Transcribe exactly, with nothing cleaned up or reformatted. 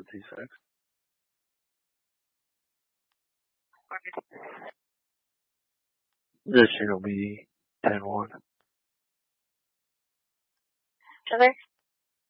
T six. This year will be ten one. Heather?